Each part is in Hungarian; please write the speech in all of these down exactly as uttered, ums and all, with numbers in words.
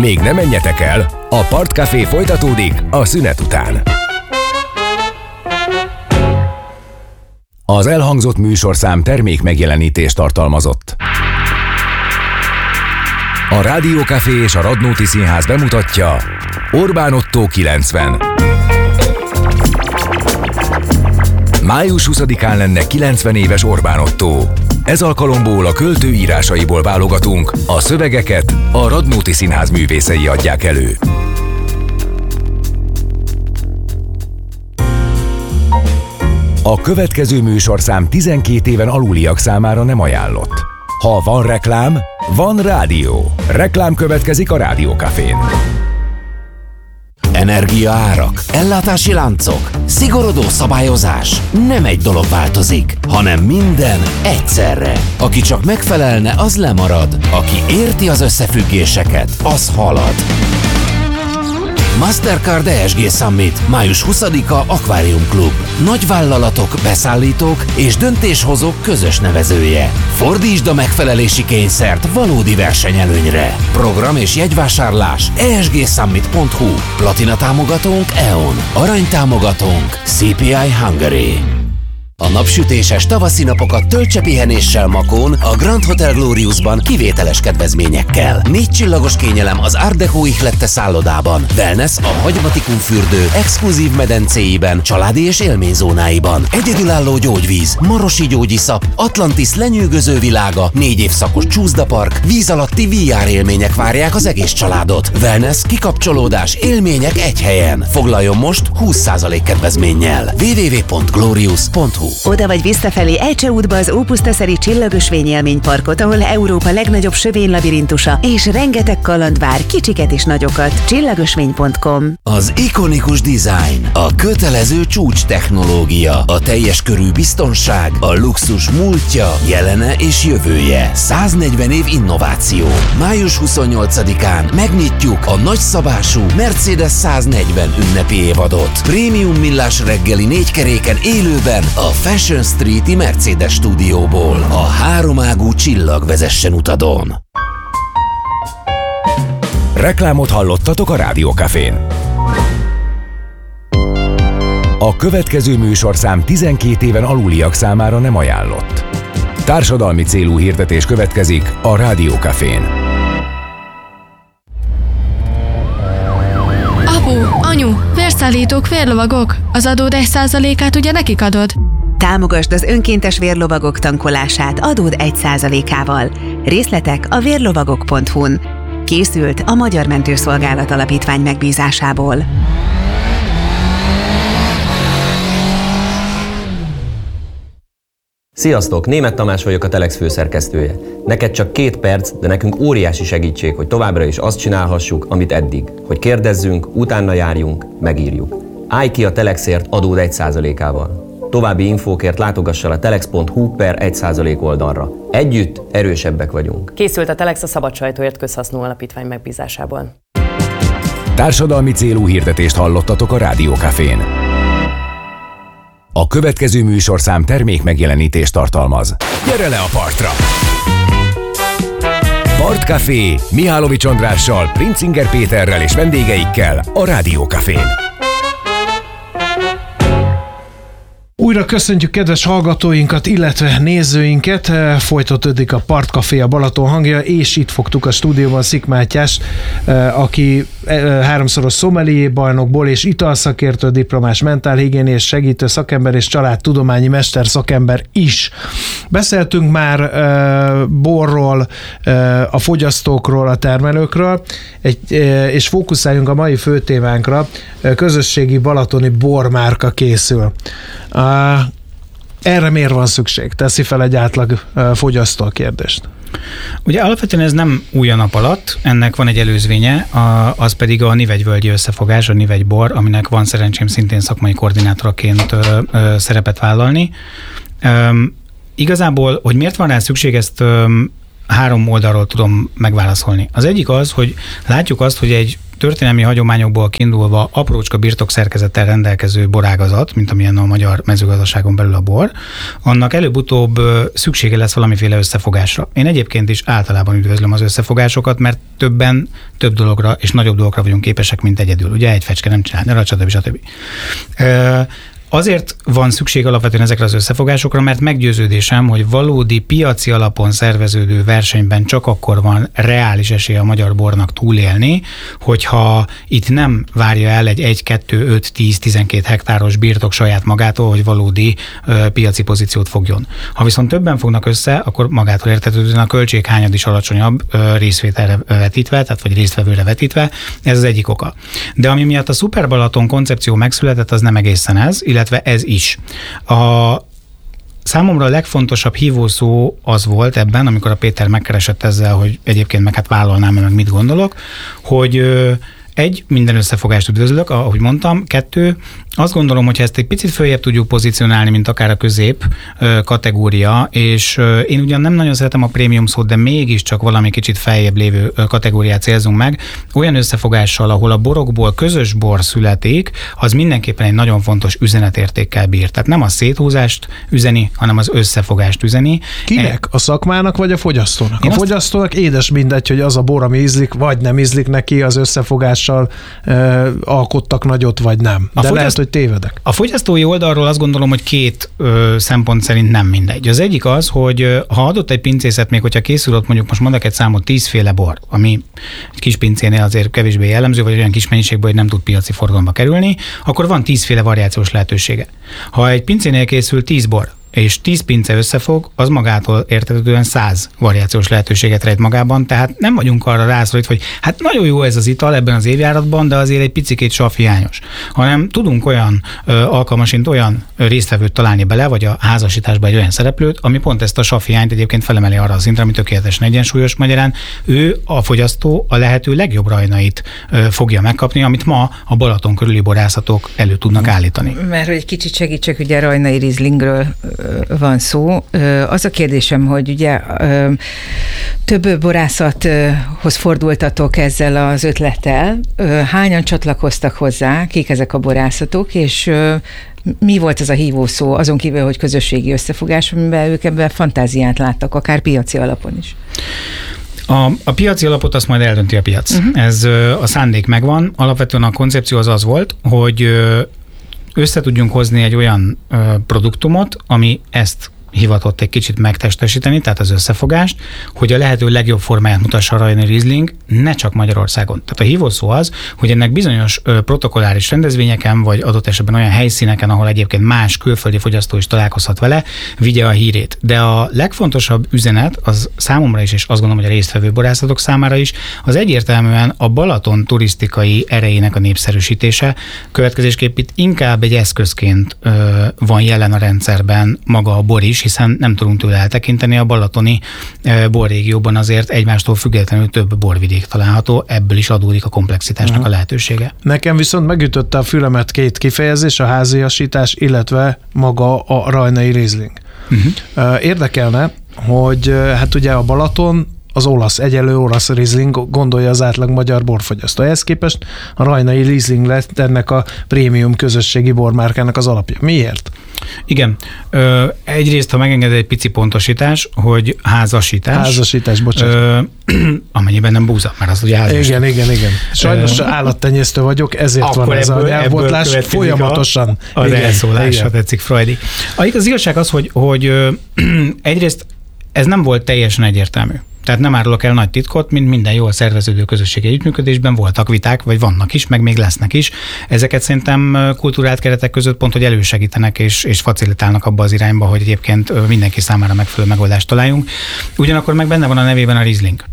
Még ne menjetek el, a Partcafé folytatódik a szünet után. Az elhangzott műsorszám termék megjelenítést tartalmazott. A Rádió Café és a Radnóti Színház bemutatja Orbán Ottó kilencven. május huszadikán lenne kilencven éves Orbán Ottó. Ez alkalomból a költő írásaiból válogatunk, a szövegeket a Radnóti Színház művészei adják elő. A következő műsorszám tizenkét éven aluliak számára nem ajánlott. Ha van reklám, van rádió. Reklám következik a Rádió Cafén. Energiaárak, ellátási láncok, szigorodó szabályozás. Nem egy dolog változik, hanem minden egyszerre. Aki csak megfelelne, az lemarad. Aki érti az összefüggéseket, az halad. Mastercard e es gé Summit, május huszadika Aquarium Club. Nagyvállalatok, beszállítók és döntéshozók közös nevezője. Fordítsd a megfelelési kényszert valódi versenyelőnyre. Program és jegyvásárlás e es gé summit pont hu. Platina támogatónk e on. Arany támogatónk cé pé i Hungary. A napsütéses tavaszi napokat töltse pihenéssel Makón, a Grand Hotel Gloriusban kivételes kedvezményekkel. Négy csillagos kényelem az Art Deco Ihlette szállodában, wellness a Hagymatikum fürdő exkluzív medencéiben, családi és élményzónáiban, egyedülálló gyógyvíz, marosi gyógyiszap, Atlantis lenyűgöző világa, négy évszakos csúszdapark, víz alatti vé er élmények várják az egész családot. Wellness, kikapcsolódás, élmények egy helyen. Foglaljon most húsz százalék kedvezménnyel. double-u double-u double-u pont glorious pont hu. Oda vagy visszafelé Ejcse útba az Ópusztaszeri Csillagösvény élményparkot, ahol Európa legnagyobb sövénylabirintusa és rengeteg kaland vár, kicsiket és nagyokat. csillagösvény pont com. Az ikonikus design, a kötelező csúcs technológia, a teljes körű biztonság, a luxus múltja, jelene és jövője. száznegyven év innováció. május huszonnyolcadikán megnyitjuk a nagyszabású Mercedes száznegyven ünnepi évadot. Prémium millás reggeli négykeréken élőben a Fashion Street-i Mercedes stúdióból. A háromágú csillag vezessen utadon. Reklámot hallottatok a Rádió Cafén. A következő műsorszám tizenkét éven aluliak számára nem ajánlott. Társadalmi célú hirdetés következik a Rádió Cafén. Apu, anyu, vérszállítók, vérlovagok. Az adód egy százalékát ugye nekik adod? Támogasd az önkéntes vérlovagok tankolását adód egy százalékával. Részletek a vérlovagok pont hu-n. Készült a Magyar Mentőszolgálat Alapítvány megbízásából. Sziasztok! Németh Tamás vagyok, a Telex főszerkesztője. Neked csak két perc, de nekünk óriási segítség, hogy továbbra is azt csinálhassuk, amit eddig. Hogy kérdezzünk, utána járjunk, megírjuk. Állj ki a Telexért adód egy százalékával. További infókért látogass el a telex pont hu per egy százalék oldalra. Együtt erősebbek vagyunk. Készült a Telex a Szabad Sajtóért Közhasznú Alapítvány megbízásából. Társadalmi célú hirdetést hallottatok a Rádió Cafén. A következő műsorszám termék megjelenítést tartalmaz. Gyere le a partra! Partcafé Mihálovics Andrással, Princinger Péterrel és vendégeikkel a Rádió Cafén. Újra köszöntjük kedves hallgatóinkat, illetve nézőinket. Folytatódik a Partcafé, a Balaton hangja, és itt fogtuk a stúdióban Szik Mátyás, aki háromszoros szomelié bajnokból és italszakértő, diplomás mentálhigiénés, segítő szakember és családtudományi mester szakember is. Beszéltünk már uh, borról, uh, a fogyasztókról, a termelőkről, egy, uh, és fókuszáljunk a mai főtémánkra. Uh, közösségi balatoni bormárka készül. Uh, erre miért van szükség? Teszi fel egy átlag uh, fogyasztó a kérdést. Ugye alapvetően ez nem új a nap alatt, ennek van egy előzménye, a, az pedig a Nivegywölgyi összefogás, a Nivegybor, aminek van szerencsém szintén szakmai koordinátoraként ö, ö, szerepet vállalni. Üm, igazából, hogy miért van rá szükség, ezt ö, három oldalról tudom megválaszolni. Az egyik az, hogy látjuk azt, hogy egy történelmi hagyományokból kiindulva aprócska birtokszerkezettel rendelkező borágazat, mint amilyen a magyar mezőgazdaságon belül a bor, annak előbb-utóbb szüksége lesz valamiféle összefogásra. Én egyébként is általában üdvözlöm az összefogásokat, mert többen több dologra és nagyobb dologra vagyunk képesek, mint egyedül. Ugye egy fecske nem csinál, stb. stb. Azért van szükség alapvetően ezekre az összefogásokra, mert meggyőződésem, hogy valódi piaci alapon szerveződő versenyben csak akkor van reális esélye a magyar bornak túlélni, hogyha itt nem várja el egy egy, kettő, öt, tíz, tizenkét hektáros birtok saját magától, hogy valódi ö, piaci pozíciót fogjon. Ha viszont többen fognak össze, akkor magától értetődően a költséghányad is alacsonyabb ö, részvételre vetítve, tehát vagy résztvevőre vetítve, ez az egyik oka. De ami miatt a Szuper Balaton koncepció megszületett, az nem egészen ez, illetve ez is. A számomra a legfontosabb hívószó az volt ebben, amikor a Péter megkeresett ezzel, hogy egyébként meg hát vállalnám, meg mit gondolok, hogy egy, minden összefogást üdvözlök, ahogy mondtam. Kettő, azt gondolom, hogy ezt egy picit följebb tudjuk pozícionálni, mint akár a közép kategória, és én ugyan nem nagyon szeretem a prémium szót, de mégiscsak valami kicsit feljebb lévő kategóriát célzunk meg. Olyan összefogással, ahol a borokból közös bor születik, az mindenképpen egy nagyon fontos üzenetértékkel bír. Tehát nem a széthúzást üzeni, hanem az összefogást üzeni. Kinek? A szakmának vagy a fogyasztónak? Én a fogyasztónak azt... édes mindegy, hogy az a bor, ami ízlik, vagy nem ízlik neki, az összefogással uh, alkottak nagyot, vagy nem. De fogyaszt... lehet, hogy tévedek. A fogyasztói oldalról azt gondolom, hogy két ö, szempont szerint nem mindegy. Az egyik az, hogy ö, ha adott egy pincészet, még hogyha készül ott mondjuk most mondok egy számot tízféle bor, ami egy kis pincénél azért kevésbé jellemző, vagy olyan kis mennyiségből, hogy nem tud piaci forgalomba kerülni, akkor van tízféle variációs lehetősége. Ha egy pincénél készül tíz bor, és tíz pince összefog, az magától értetődően száz variációs lehetőséget rejt magában, tehát nem vagyunk arra rászorítva, hogy hát nagyon jó ez az ital ebben az évjáratban, de azért egy picikét savhiányos, hanem tudunk olyan ö, alkalmasint olyan résztvevőt találni bele, vagy a házasításba egy olyan szereplőt, ami pont ezt a savhiányt egyébként felemeli arra a szintre, ami tökéletesen egyensúlyos, magyarán ő, a fogyasztó a lehető legjobb rajnait ö, fogja megkapni, amit ma a Balaton körüli borászatok elő tudnak állítani. Mert hogy egy kicsit segítsek, ugye a rajnai rizlingről van szó. Az a kérdésem, hogy ugye több borászathoz fordultatok ezzel az ötlettel. Hányan csatlakoztak hozzá, kik ezek a borászatok, és mi volt ez a hívószó, azon kívül, hogy közösségi összefogás, amiben ők ebben fantáziát láttak, akár piaci alapon is? A, a piaci alapot azt majd eldönti a piac. Uh-huh. Ez a szándék megvan. Alapvetően a koncepció az az volt, hogy össze tudjunk hozni egy olyan ö, produktumot, ami ezt hivatott egy kicsit megtestesíteni, tehát az összefogást, hogy a lehető legjobb formáját mutassa a rajnai Riesling, ne csak Magyarországon. Tehát a hívószó az, hogy ennek bizonyos ö, protokolláris rendezvényeken, vagy adott esetben olyan helyszíneken, ahol egyébként más külföldi fogyasztó is találkozhat vele, vigye a hírét. De a legfontosabb üzenet az számomra is, és azt gondolom, hogy a résztvevő borászatok számára is, az egyértelműen a Balaton turisztikai erejének a népszerűsítése. Következésképp itt inkább egy eszközként ö, van jelen a rendszerben maga a bor is, hiszen nem tudunk tőle eltekinteni, a balatoni e, borrégióban azért egymástól függetlenül több borvidék található, ebből is adódik a komplexitásnak uh-huh. a lehetősége. Nekem viszont megütötte a fülemet két kifejezés, a háziasítás, illetve maga a rajnai Riesling. Uh-huh. Érdekelne, hogy hát ugye a Balaton az olasz, egyelő olasz Riesling, gondolja az átlag magyar borfogyasztó. Ehhez képest a rajnai Riesling lett ennek a prémium közösségi bormárkának az alapja. Miért? Igen. Ö, egyrészt, ha megenged egy pici pontosítás, hogy házasítás. Házasítás, bocsánat. Ö, amennyiben nem búza, mert az ugye házasítás. Igen, igen, igen. Sajnos ö, állattenyésztő vagyok, ezért akkor van ez ebből, a nyelvbotlás folyamatosan. Az igen, elszólás, igen. ha tetszik, Freudi. Az igazság az, hogy, hogy ö, egyrészt ez nem volt teljesen egyértelmű. Tehát nem árulok el nagy titkot, mint minden jól szerveződő közösségi együttműködésben voltak viták, vagy vannak is, meg még lesznek is. Ezeket szerintem kulturált keretek között pont, hogy elősegítenek és, és facilitálnak abba az irányba, hogy egyébként mindenki számára megfelelő megoldást találjunk. Ugyanakkor meg benne van a nevében a Riesling,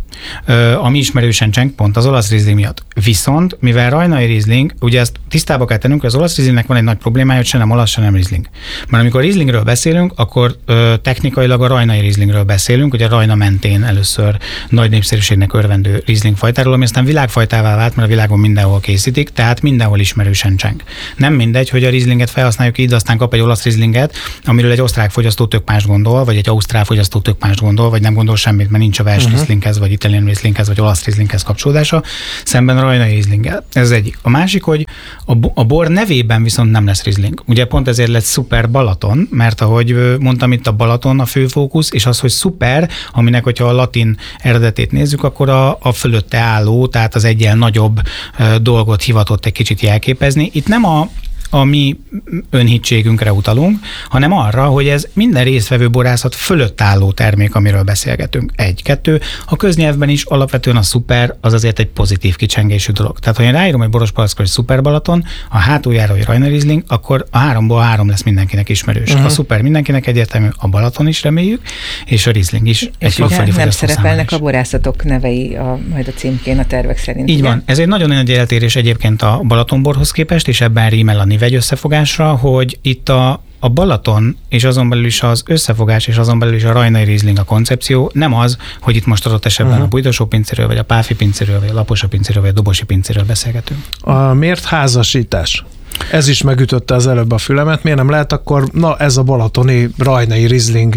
ami ismerősen cseng pont az olasz Riesling miatt. Viszont, mivel rajnai Riesling, ugye ezt tisztába kell tennünk, hogy az olasz Rieslingnek van egy nagy problémája, hogy se nem olasz, se nem Riesling. Mert amikor Rieslingről beszélünk, akkor ö, technikailag a rajnai Rieslingről beszélünk, ugye a Rajna mentén először először nagy népszerűségnek örvendő Riesling fajtáról, ami aztán világfajtává vált, mert a világon mindenhol készítik, tehát mindenhol ismerősen cseng. Nem mindegy, hogy a Rieslinget felhasználjuk így, aztán kap egy olasz Rieslinget, amiről egy osztrák fogyasztó tök más gondol, vagy egy ausztrál fogyasztó tök más gondol, vagy nem gondol semmit, mert nincs a Welsh uh-huh. Rieslinghez, vagy Italian Rieslinghez, vagy olasz Rieslinghez kapcsolódása, szemben a rajnai Rieslinggel. Ez az egyik. A másik, hogy a, a bor nevében viszont nem lesz Riesling. Ugye pont ezért lett Szuper Balaton, mert ahogy mondtam, itt a Balaton a fő fókusz, és az, hogy szuper, aminek, hogyha a latin eredetét nézzük, akkor a, a fölötte álló, tehát az egyen nagyobb e, dolgot hivatott egy kicsit jelképezni. Itt nem a a mi önhitségünkre utalunk, hanem arra, hogy ez minden résztvevő borászat fölött álló termék, amiről beszélgetünk. Egy, kettő. A köznyelvben is alapvetően a szuper az azért egy pozitív kicsengésű dolog. Tehát, ha én ráírom egy boros palackra, hogy Szuper Balaton, a hátuljára, hogy Rajna Riesling, akkor a háromból három lesz mindenkinek ismerős. Uh-huh. A szuper mindenkinek egyértelmű, a Balaton is reméljük, és a Riesling is. És ugye nem szerepelnek a borászatok nevei a, majd a címkén a tervek szerint. Így ugye? Van. Ez egy nagyon nagy eltérés egyébként a Balatonborhoz képest, és ebben rímel a Nivegy összefogásra, hogy itt a, a Balaton, és azon belül is az összefogás, és azon belül is a rajnai Riesling a koncepció, nem az, hogy itt most adott esetben uh-huh. a Bújdosó pincéről, vagy a Páfi pincéről, vagy a Laposa pincéről, vagy a Dobosi pincéről beszélgetünk. A miért házasítás? Ez is megütötte az előbb a fülemet. Miért nem lehet akkor, na ez a balatoni rajnai Riesling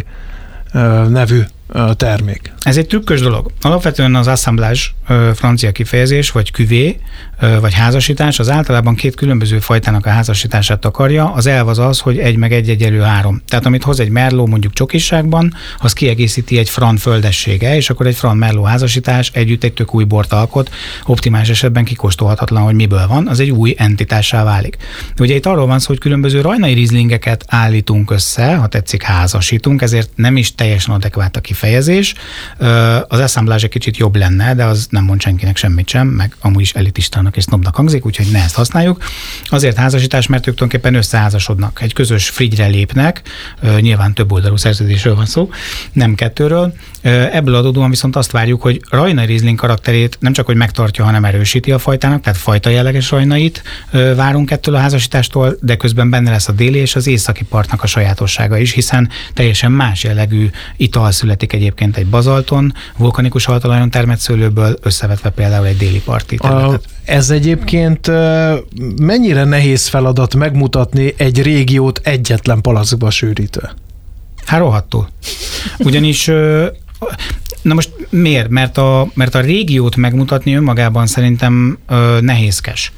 uh, nevű termék. Ez egy trükkös dolog. Alapvetően az assemblage francia kifejezés, vagy cuvée, vagy házasítás, az általában két különböző fajtának a házasítását akarja. Az elv az az, hogy egy meg egy egyelő három. Tehát amit hoz egy merló mondjuk csokisságban, az kiegészíti egy fran földessége, és akkor egy fran merló házasítás együtt egy tök új bort alkot, optimális esetben kikóstolhatatlan, hogy miből van, az egy új entitássá válik. Ugye itt arról van szó, hogy különböző rajnai Rieslingeket állítunk össze, ha tetszik, házasítunk, ezért nem is teljesen adekvát a kifejezés. Az assemblage egy kicsit jobb lenne, de az nem mond senkinek semmit sem, meg amúgy is elitistának és sznobnak hangzik, úgyhogy ne ezt használjuk. Azért házasítás, mert ők tulajdonképpen összeházasodnak. Egy közös frigyre lépnek, nyilván több oldalú szerződésről van szó, nem kettőről. Ebből adódóan viszont azt várjuk, hogy rajnai Riesling karakterét nem csak hogy megtartja, hanem erősíti a fajtának, tehát fajta jelleges rajnait várunk ettől a házasítástól, de közben benne lesz a déli és az északi partnak a sajátossága is, hiszen teljesen más jellegű ital születik egyébként egy bazalton, vulkanikus altalajon termett szőlőből, összevetve például egy déli parti területet. Ez egyébként mennyire nehéz feladat megmutatni egy régiót egyetlen palackba sűrítve? Hát rohadtul. Ugyanis na most miért? Mert a, mert a régiót megmutatni önmagában szerintem ö, nehézkes.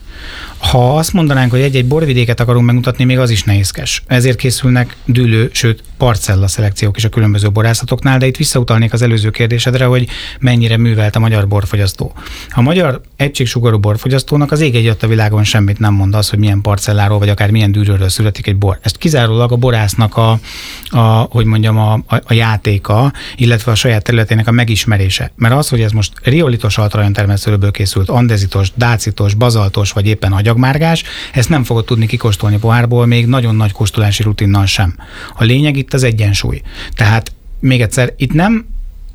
Ha azt mondanánk, hogy egy-egy borvidéket akarunk megmutatni, még az is nehézkes. Ezért készülnek dűlő, sőt parcella szelekciók is a különböző borászatoknál, de itt visszautalnék az előző kérdésedre, hogy mennyire művelt a magyar borfogyasztó. A magyar egységsugarú borfogyasztónak az ég egyet a világon semmit nem mond az, hogy milyen parcelláról, vagy akár milyen dűrőről születik egy bor. Ezt kizárólag a borásznak a, a hogy mondjam, a, a, a játéka, illetve a saját területének a megismerése. Mert az, hogy ez most riolitos altarajon termelt szőlőből készült, andezitos, dácitos, bazaltos, vagy éppen agyagmárgás, ezt nem fogod tudni kikóstolni pohárból, még nagyon nagy kóstolási rutinnal sem. A lényeg itt az egyensúly. Tehát még egyszer, itt nem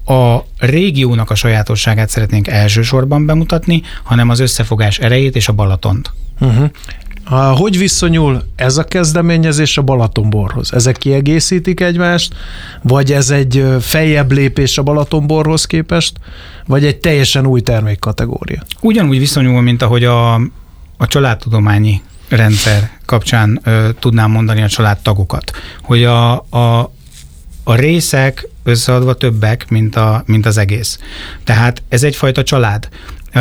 a régiónak a sajátosságát szeretnénk elsősorban bemutatni, hanem az összefogás erejét és a Balatont. Uh-huh. Hogy viszonyul ez a kezdeményezés a Balatonborhoz? Ezek kiegészítik egymást, vagy ez egy feljebb lépés a Balatonborhoz képest, vagy egy teljesen új termékkategória? Ugyanúgy viszonyul, mint ahogy a, a családtudományi rendszer kapcsán ö, tudnám mondani a családtagokat, hogy a, a, a részek összeadva többek, mint, a, mint az egész. Tehát ez egyfajta család.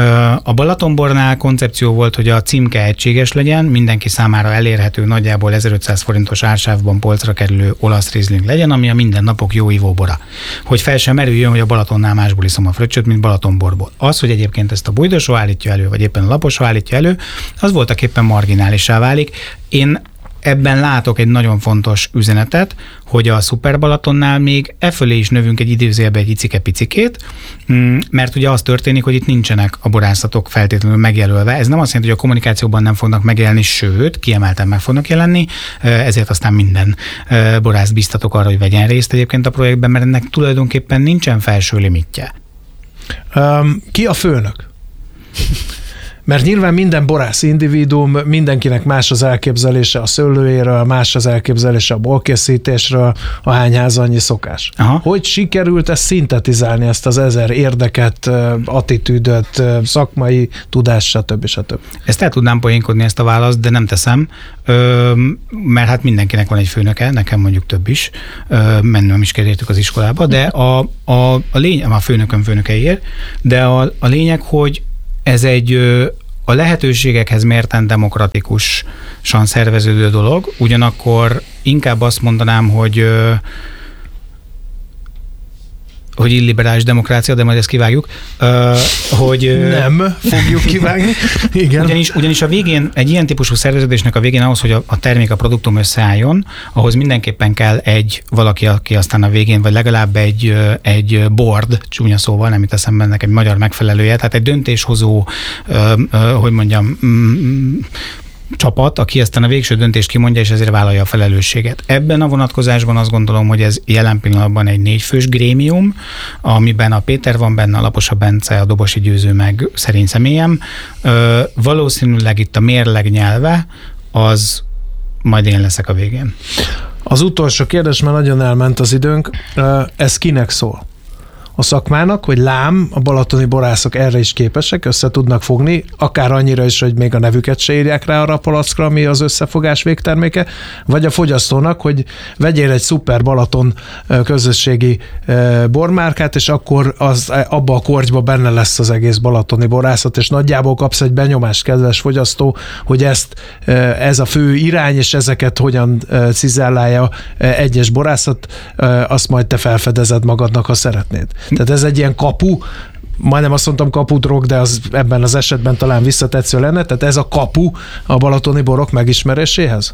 A Balatonbornál koncepció volt, hogy a címke egységes legyen, mindenki számára elérhető, nagyjából ezerötszáz forintos ársávban polcra kerülő olasz Riesling legyen, ami a mindennapok jó ivóbora. Hogy fel sem merüljön, hogy a Balatonnál másból iszom a fröccsöt, mint Balatonborból. Az, hogy egyébként ezt a Bújdosó állítja elő, vagy éppen a Laposó állítja elő, az voltak éppen marginálissá válik. Én ebben látok egy nagyon fontos üzenetet, hogy a Szuper Balatonnál még e fölé is növünk egy idézőjelbe egy icike-picikét, mert ugye az történik, hogy itt nincsenek a borászatok feltétlenül megjelölve. Ez nem azt jelenti, hogy a kommunikációban nem fognak megjelenni, sőt, kiemelten meg fognak jelenni, ezért aztán minden borász biztatok arra, hogy vegyen részt egyébként a projektben, mert ennek tulajdonképpen nincsen felső limitje. Um, ki a főnök? Mert nyilván minden borász individuum, mindenkinek más az elképzelése a szőlőjéről, más az elképzelése a borkészítésről, a hányház annyi szokás. Aha. Hogy sikerült ezt szintetizálni, ezt az ezer érdeket, attitűdöt, szakmai tudást, stb. stb. Ezt el tudnám poénkodni, ezt a választ, de nem teszem, mert hát mindenkinek van egy főnöke, nekem mondjuk több is, mennem is kérjétük az iskolába, de a, a, a lényeg, a főnököm főnökeiért, de a, a lényeg, hogy ez egy a lehetőségekhez mérten demokratikusan szerveződő dolog, ugyanakkor inkább azt mondanám, hogy hogy illiberális demokrácia, de majd ezt kivágjuk, hogy... Nem fogjuk kivágni. Igen. Ugyanis, ugyanis a végén, egy ilyen típusú szerveződésnek a végén ahhoz, hogy a, a termék, a produktum összeálljon, ahhoz mindenképpen kell egy valaki, aki aztán a végén, vagy legalább egy, egy board, csúnya szóval, nem itt eszembe ennek egy magyar megfelelője, tehát egy döntéshozó, hogy mondjam, csapat, aki aztán a végső döntést kimondja, és ezért vállalja a felelősséget. Ebben a vonatkozásban azt gondolom, hogy ez jelen pillanatban egy négyfős grémium, amiben a Péter van benne, a Laposa Bence, a Dobosi Győző, meg szerény személyem. Ö, valószínűleg itt a mérleg nyelve, az majd én leszek a végén. Az utolsó kérdés, mert nagyon elment az időnk, ez kinek szól? A szakmának, hogy lám, a balatoni borászok erre is képesek, össze tudnak fogni, akár annyira is, hogy még a nevüket se írják rá arra a palackra, ami az összefogás végterméke, vagy a fogyasztónak, hogy vegyél egy szuper Balaton közösségi bormárkát, és akkor az, abba a kortyba benne lesz az egész balatoni borászat, és nagyjából kapsz egy benyomást, kedves fogyasztó, hogy ezt, ez a fő irány, és ezeket hogyan cizellálja egyes borászat, azt majd te felfedezed magadnak, ha szeretnéd. Tehát ez egy ilyen kapu, majdnem azt mondtam kapudrog, de az ebben az esetben talán visszatetsző lenne, tehát ez a kapu a balatoni borok megismeréséhez?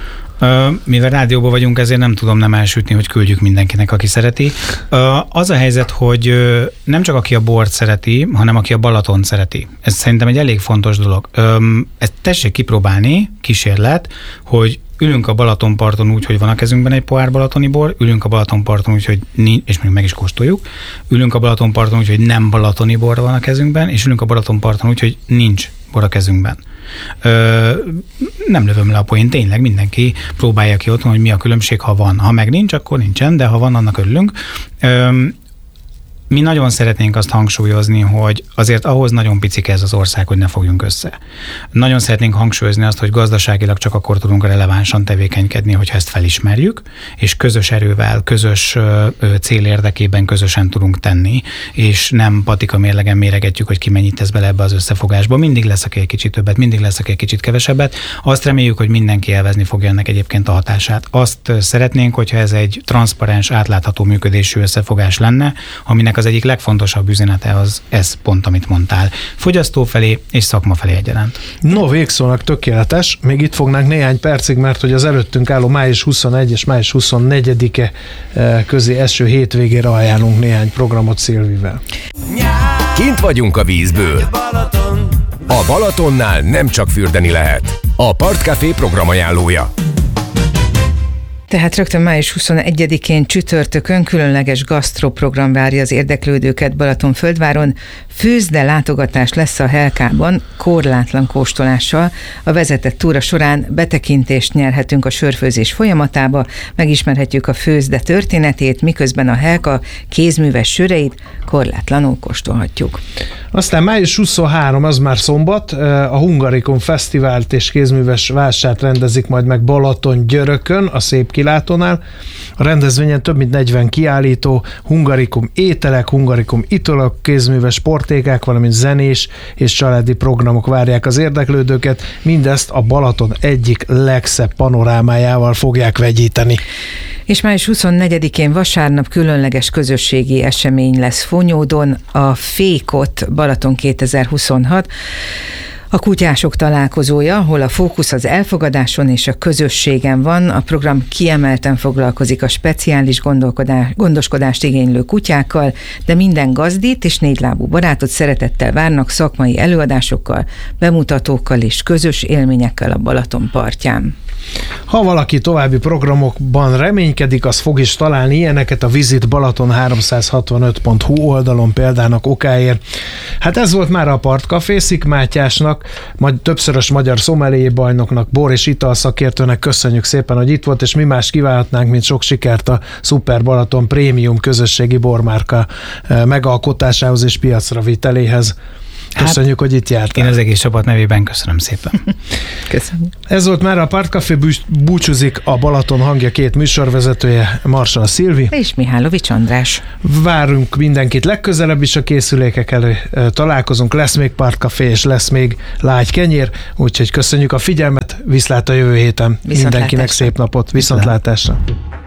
Mivel rádióban vagyunk, ezért nem tudom nem elsütni, hogy küldjük mindenkinek, aki szereti. Az a helyzet, hogy nem csak aki a bort szereti, hanem aki a Balatont szereti. Ez szerintem egy elég fontos dolog. Ezt tessék kipróbálni, kísérlet, hogy ülünk a Balatonparton úgy, hogy van a kezünkben egy pohár balatoni bor, ülünk a Balatonparton úgy, hogy nincs, és még meg is kóstoljuk, ülünk a Balatonparton úgy, hogy nem balatoni bor van a kezünkben, és ülünk a Balatonparton úgy, hogy nincs bor a kezünkben. Ö, nem lövöm le a poént, tényleg mindenki próbálja ki otthon, hogy mi a különbség, ha van. Ha meg nincs, akkor nincsen, de ha van, annak örülünk. Ö, Mi nagyon szeretnénk azt hangsúlyozni, hogy azért ahhoz nagyon picike ez az ország, hogy ne fogjunk össze. Nagyon szeretnénk hangsúlyozni azt, hogy gazdaságilag csak akkor tudunk relevánsan tevékenykedni, hogyha ezt felismerjük, és közös erővel, közös cél érdekében közösen tudunk tenni, és nem patika mérlegen méregetjük, hogy ki mennyit tesz bele ebbe az összefogásba. Mindig lesz, aki egy kicsit többet, mindig lesz, aki egy kicsit kevesebbet. Azt reméljük, hogy mindenki élvezni fogja ennek egyébként a hatását. Azt szeretnénk, hogyha ez egy transzparens, átlátható működésű összefogás lenne, aminek az egyik legfontosabb üzenete az ez pont, amit mondtál. Fogyasztó felé és szakma felé egyaránt. No, végszónak tökéletes. Még itt fognánk néhány percig, mert hogy az előttünk álló május huszonegyedike és május huszonnegyedike közé eső hétvégére ajánlunk néhány programot Szilvivel. Kint vagyunk a vízből. A Balatonnál nem csak fürdeni lehet. A Partcafé programajánlója. Tehát rögtön május huszonegyedikén csütörtökön különleges gasztroprogram várja az érdeklődőket Balatonföldváron. Főzde látogatás lesz a Helkában, korlátlan kóstolással. A vezetett túra során betekintést nyerhetünk a sörfőzés folyamatába, megismerhetjük a főzde történetét, miközben a Helka kézműves söreit korlátlanul kóstolhatjuk. Aztán május huszonharmadika, az már szombat, a Hungarikum Fesztivált és kézműves vásárt rendezik majd meg Balatongyörökön, a Szép Kilátónál. A rendezvényen több mint negyven kiállító, Hungarikum ételek, Hungarikum italok, kézműves sportékák, valamint zenés és családi programok várják az érdeklődőket. Mindezt a Balaton egyik legszebb panorámájával fogják vegyíteni. És május huszonnegyedikén vasárnap különleges közösségi esemény lesz Fonyódon, a Fékot Balaton kétezer-huszonhat. A kutyások találkozója, ahol a fókusz az elfogadáson és a közösségen van. A program kiemelten foglalkozik a speciális gondoskodást igénylő kutyákkal, de minden gazdit és négylábú barátot szeretettel várnak szakmai előadásokkal, bemutatókkal és közös élményekkel a Balaton partján. Ha valaki további programokban reménykedik, az fog is találni ilyeneket a Visit Balaton háromszázhatvanöt pont hu oldalon példának okáért. Hát ez volt már a Partcafé. Szik Mátyásnak, majd többszörös magyar szomelié bajnoknak, bor és italszakértőnek köszönjük szépen, hogy itt volt, és mi más kívánhatnánk, mint sok sikert a Super Balaton prémium közösségi bormárka megalkotásához és piacra viteléhez. Köszönjük, hát, hogy itt jártál. Én az egész csapat nevében köszönöm szépen. Köszönjük. Ez volt már a Partcafé, búcsúzik a Balaton hangja két műsorvezetője, Marsala Szilvi és Mihálovics András. Várunk mindenkit legközelebb is a készülékek elő. Találkozunk, lesz még Partcafé, és lesz még lágy kenyér, úgyhogy köszönjük a figyelmet, viszlát a jövő héten. Mindenkinek szép napot, viszontlátásra.